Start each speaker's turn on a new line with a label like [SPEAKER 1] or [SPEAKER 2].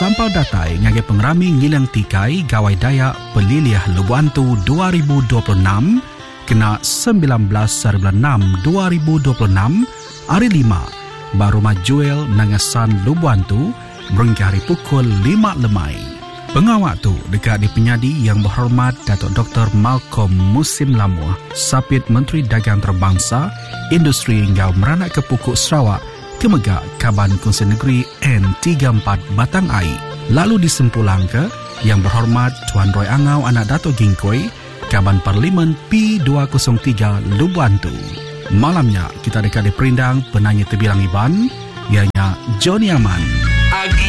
[SPEAKER 1] sampal datai ngage pengrami ngilang tikai gawai daya peliliah Lubuantu 2026 kena 19/6/2026 hari 5 baru majuel nangasan Lubuantu berhingga hari pukul 5 lemai. Pengawak tu dekat di penyadi yang berhormat Datuk Dr. Malcolm Musim Lamuh, Sapit Menteri Dagang Terbangsa, Industri hingga meranak ke Pukuk Sarawak, Kemegak Kaban Kongsi Negeri N34 Batang Ai. Lalu disempulang ke yang berhormat Tuan Roy Angau anak Dato' Gingkoi, Kaban Parlimen P203 Lubuantu. Malamnya kita dekat di perindang penanya terbilang Iban, ianya Johnny Aman.